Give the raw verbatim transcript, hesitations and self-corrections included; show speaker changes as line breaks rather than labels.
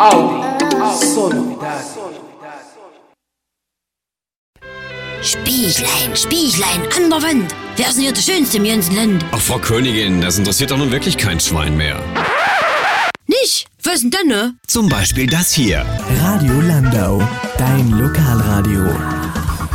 Audi Sonnovidade.
Spieglein, Spieglein, an der Wand. Wer ist denn hier der Schönste im ganzen Land?
Ach, Frau Königin, das interessiert doch nun wirklich kein Schwein mehr.
Nicht? Was denn denn, ne?
Zum Beispiel das hier.
Radio Landau, dein Lokalradio.